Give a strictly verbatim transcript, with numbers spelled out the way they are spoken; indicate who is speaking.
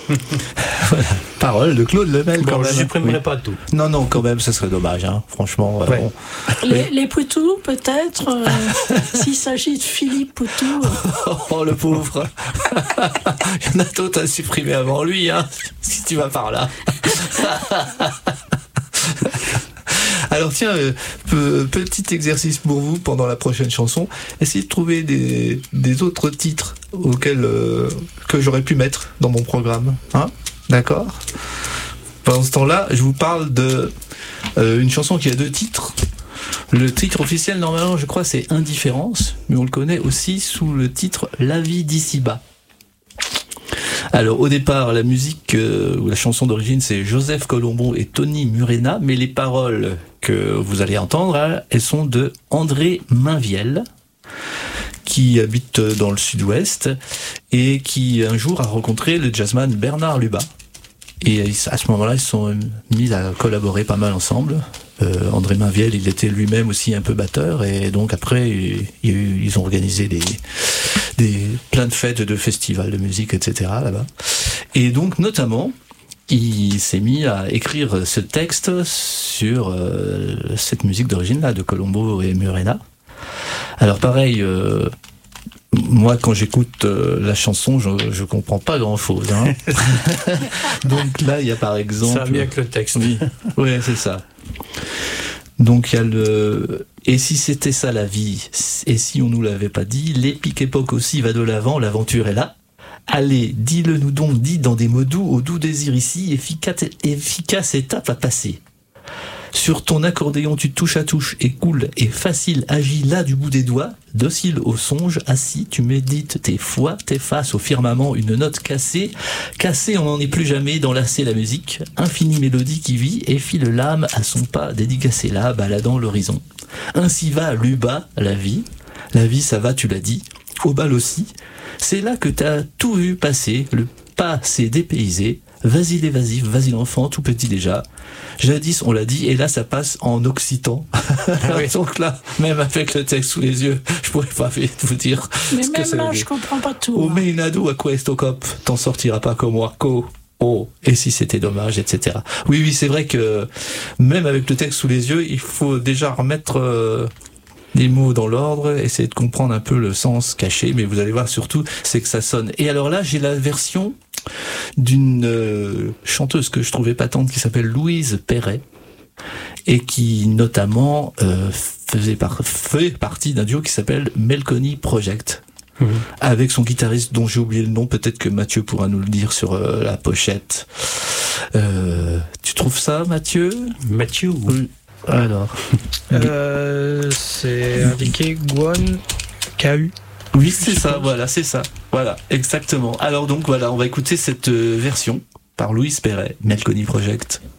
Speaker 1: Voilà. Parole de Claude Lemel,
Speaker 2: bon,
Speaker 1: quand même.
Speaker 2: Je ne supprimerai
Speaker 1: oui.
Speaker 2: pas tout.
Speaker 1: Non, non, quand même, ça serait dommage, hein. Franchement.
Speaker 2: Ouais.
Speaker 1: Euh, bon.
Speaker 3: Les, les Poutous, peut-être, euh, s'il s'agit de Philippe Poutou.
Speaker 1: Oh, le pauvre. Il y en a d'autres à supprimer avant lui, hein, si tu vas par là. Alors tiens, euh, pe- petit exercice pour vous pendant la prochaine chanson. Essayez de trouver des, des autres titres auxquels euh, que j'aurais pu mettre dans mon programme. Hein ? D'accord ? Pendant ce temps-là, je vous parle de euh, une chanson qui a deux titres. Le titre officiel, normalement, je crois, c'est Indifférence, mais on le connaît aussi sous le titre La vie d'ici-bas. Alors, au départ, la musique euh, ou la chanson d'origine, c'est Joseph Colombo et Tony Murena, mais les paroles que vous allez entendre, hein, elles sont de André Mainviel, qui habite dans le sud-ouest et qui, un jour, a rencontré le jazzman Bernard Lubat. Et à ce moment-là, ils se sont mis à collaborer pas mal ensemble. Euh, André Mainviel, il était lui-même aussi un peu batteur, et donc après, ils, ils ont organisé des, des plein de fêtes, de festivals de musique, et cetera là-bas. Et donc, notamment, il s'est mis à écrire ce texte sur euh, cette musique d'origine-là, de Colombo et Murena. Alors pareil, euh, moi, quand j'écoute euh, la chanson, je, je comprends pas grand-chose. Hein. Donc là, il y a par exemple...
Speaker 2: Ça va mieux que le texte.
Speaker 1: Oui, ouais, c'est ça. Donc il y a le... Et si c'était ça la vie, et si on nous l'avait pas dit, l'épique époque aussi va de l'avant, l'aventure est là. Allez, dis-le nous donc, dis dans des mots doux, au doux désir ici, efficace, efficace étape à passer. Sur ton accordéon, tu touches à touche et cool et facile, agis là du bout des doigts, docile au songe, assis, tu médites tes fois, t'effaces au firmament une note cassée. Cassée, on n'en est plus jamais, d'enlacer la musique, infinie mélodie qui vit et file l'âme à son pas, dédicacé là, baladant l'horizon. Ainsi va Lubat, la vie. La vie, ça va, tu l'as dit. Au bal aussi. C'est là que t'as tout vu passer, le passé dépaysé. Vas-y l'évasif, vas-y l'enfant, tout petit déjà. Jadis, on l'a dit, et là, ça passe en occitan. Ah oui. Donc là, même avec le texte sous les yeux, je pourrais pas vous dire
Speaker 3: Mais
Speaker 1: ce que
Speaker 3: même
Speaker 1: ça
Speaker 3: là,
Speaker 1: veut dire.
Speaker 3: je comprends pas tout.
Speaker 1: O
Speaker 3: hein.
Speaker 1: meinado a questo cop, t'en sortiras pas comme Warco. Oh, et si c'était dommage, et cetera. Oui, oui, c'est vrai que même avec le texte sous les yeux, il faut déjà remettre euh, les mots dans l'ordre, essayer de comprendre un peu le sens caché, mais vous allez voir surtout, c'est que ça sonne. Et alors là, j'ai la version d'une euh, chanteuse que je trouvais patente qui s'appelle Louise Perret et qui notamment euh, faisait par, fait partie d'un duo qui s'appelle Melconi Project. Mmh. Avec son guitariste dont j'ai oublié le nom, peut-être que Mathieu pourra nous le dire sur euh, la pochette. Euh, tu trouves ça, Mathieu ?
Speaker 2: Mathieu
Speaker 1: Oui. Alors.
Speaker 4: Euh, c'est indiqué Guan K U.
Speaker 1: Oui, c'est ça, voilà, c'est ça. Voilà, exactement. Alors donc voilà, on va écouter cette euh, version par Louise Perret, Melconi Project.